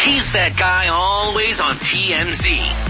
He's that guy always on TMZ.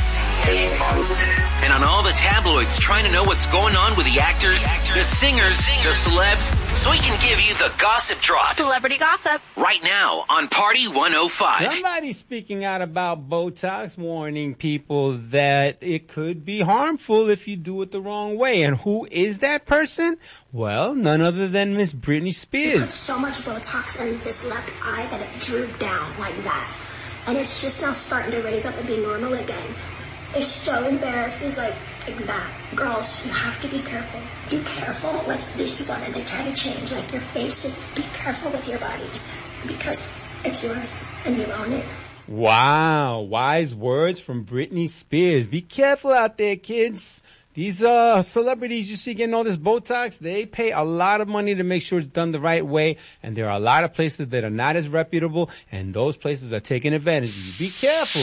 And on all the tabloids trying to know what's going on with the actors, the singers, the celebs, so he can give you the gossip drop. Celebrity gossip. Right now on Party 105. Somebody's speaking out about Botox, warning people that it could be harmful if you do it the wrong way. And who is that person? Well, none other than Miss Britney Spears. Put so much Botox in this left eye that it drew down like that. And it's just now starting to raise up and be normal again. It's so embarrassed. It's like that. Girls, you have to be careful. Be careful with these people that they try to change, like your face. Be careful with your bodies because it's yours and you own it. Wow. Wise words from Britney Spears. Be careful out there, kids. These celebrities you see getting all this Botox, they pay a lot of money to make sure it's done the right way. And there are a lot of places that are not as reputable, and those places are taking advantage of you. Be careful.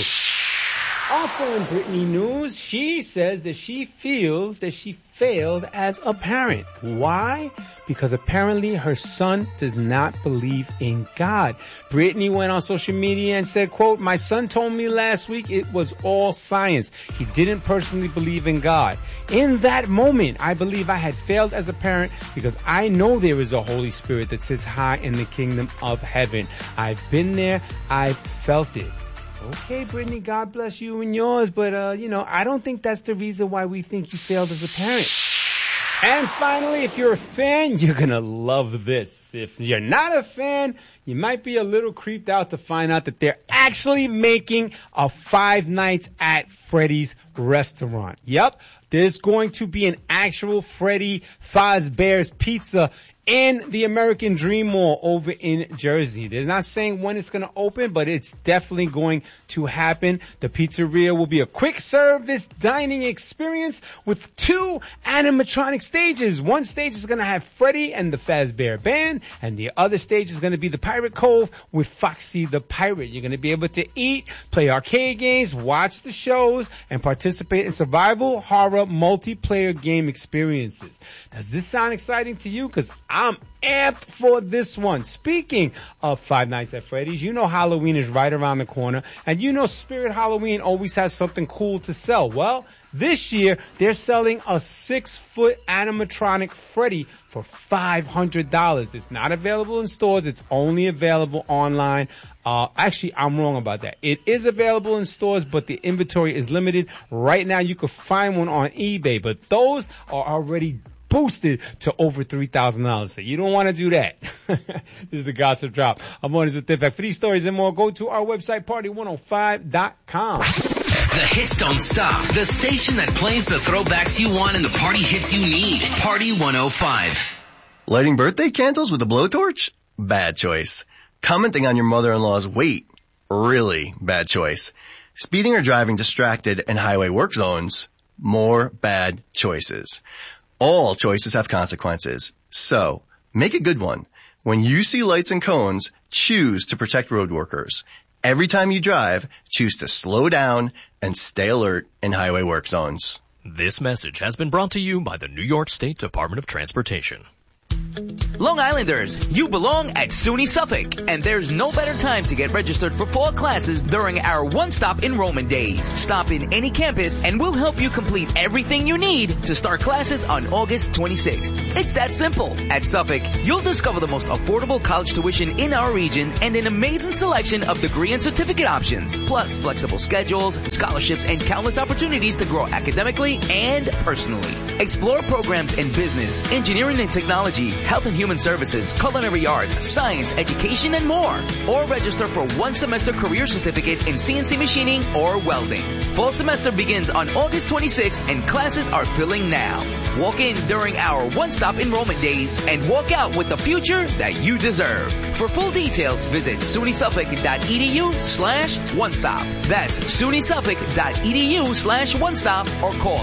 Also in Britney news, she says that she feels that she failed as a parent. Why? Because apparently her son does not believe in God. Britney went on social media and said, quote, "My son told me last week it was all science. He didn't personally believe in God. In that moment, I believe I had failed as a parent because I know there is a Holy Spirit that sits high in the kingdom of heaven. I've been there. I've felt it." Okay, Britney, God bless you and yours, but, I don't think that's the reason why we think you failed as a parent. And finally, if you're a fan, you're gonna love this. If you're not a fan, you might be a little creeped out to find out that they're actually making a Five Nights at Freddy's restaurant. Yep, there's going to be an actual Freddy Fazbear's Pizza in the American Dream Mall over in Jersey. They're not saying when it's going to open, but it's definitely going to happen. The pizzeria will be a quick service dining experience with 2 animatronic stages. One stage is going to have Freddy and the Fazbear Band, and the other stage is going to be the Pirate Cove with Foxy the Pirate. You're going to be able to eat, play arcade games, watch the shows, and participate in survival horror multiplayer game experiences. Does this sound exciting to you? Because I'm amped for this one. Speaking of Five Nights at Freddy's, you know Halloween is right around the corner, and you know Spirit Halloween always has something cool to sell. Well, this year they're selling a 6-foot animatronic Freddy for $500. It's not available in stores. It's only available online. Actually, I'm wrong about that. It is available in stores, but the inventory is limited. Right now, you could find one on eBay, but those are already boosted to over $3,000. So you don't want to do that. This is the Gossip Drop. I'm on with Tiffany. For these stories and more, go to our website, party105.com. The hits don't stop. The station that plays the throwbacks you want and the party hits you need. Party 105. Lighting birthday candles with a blowtorch? Bad choice. Commenting on your mother-in-law's weight? Really bad choice. Speeding or driving distracted in highway work zones? More bad choices. All choices have consequences. So, make a good one. When you see lights and cones, choose to protect road workers. Every time you drive, choose to slow down and stay alert in highway work zones. This message has been brought to you by the New York State Department of Transportation. Long Islanders, you belong at SUNY Suffolk, and there's no better time to get registered for fall classes during our one-stop enrollment days. Stop in any campus and we'll help you complete everything you need to start classes on August 26th. It's that simple. At Suffolk, you'll discover the most affordable college tuition in our region and an amazing selection of degree and certificate options, plus flexible schedules, scholarships, and countless opportunities to grow academically and personally. Explore programs in business, engineering and technology, health and human services, culinary arts, science, education, and more. Or register for one semester career certificate in CNC machining or welding. Fall semester begins on August 26th and classes are filling now. Walk in during our one-stop enrollment days and walk out with the future that you deserve. For full details, visit sunysuffolk.edu/one-stop. That's sunysuffolk.edu/one-stop or call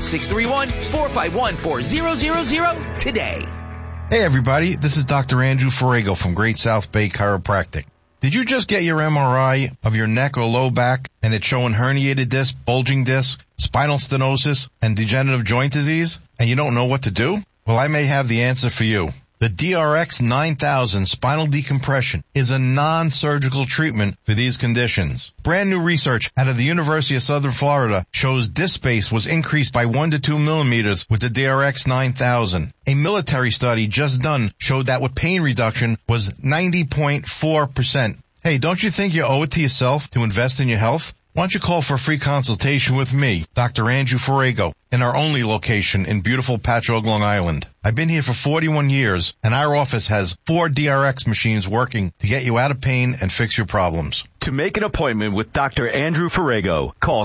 631-451-4000 today. Hey everybody, this is Dr. Andrew Ferrago from Great South Bay Chiropractic. Did you just get your MRI of your neck or low back and it's showing herniated disc, bulging disc, spinal stenosis, and degenerative joint disease, and you don't know what to do? Well, I may have the answer for you. The DRX 9000 spinal decompression is a non-surgical treatment for these conditions. Brand new research out of the University of Southern Florida shows disc space was increased by 1 to 2 millimeters with the DRX 9000. A military study just done showed that with pain reduction was 90.4%. Hey, don't you think you owe it to yourself to invest in your health? Why don't you call for a free consultation with me, Dr. Andrew Ferrago, in our only location in beautiful Patchogue, Long Island. I've been here for 41 years, and our office has 4 DRX machines working to get you out of pain and fix your problems. To make an appointment with Dr. Andrew Ferrago, call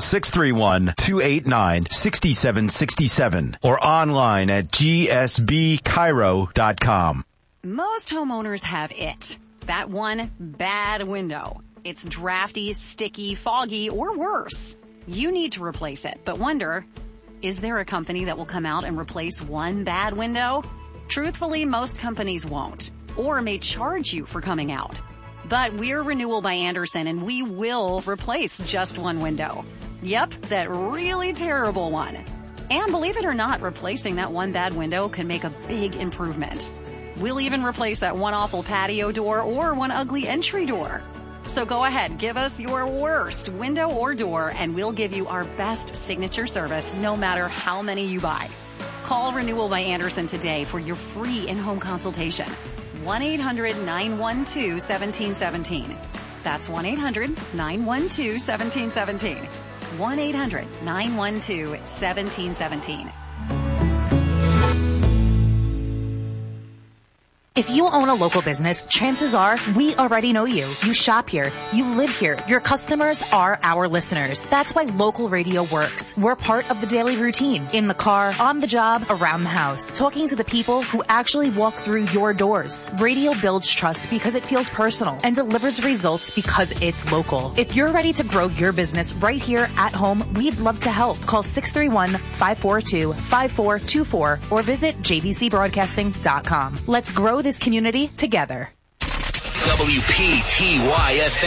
631-289-6767 or online at gsbcairo.com. Most homeowners have it. That one bad window. It's drafty, sticky, foggy, or worse. You need to replace it, but wonder, is there a company that will come out and replace one bad window? Truthfully, most companies won't, or may charge you for coming out. But we're Renewal by Andersen, and we will replace just one window. Yep, that really terrible one. And believe it or not, replacing that one bad window can make a big improvement. We'll even replace that one awful patio door or one ugly entry door. So go ahead, give us your worst window or door, and we'll give you our best signature service no matter how many you buy. Call Renewal by Andersen today for your free in-home consultation. 1-800-912-1717. That's 1-800-912-1717. 1-800-912-1717. If you own a local business, chances are we already know you. You shop here. You live here. Your customers are our listeners. That's why local radio works. We're part of the daily routine. In the car, on the job, around the house. Talking to the people who actually walk through your doors. Radio builds trust because it feels personal and delivers results because it's local. If you're ready to grow your business right here at home, we'd love to help. Call 631-542-5424 or visit jvcbroadcasting.com. Let's grow this community together. WPTY-FM.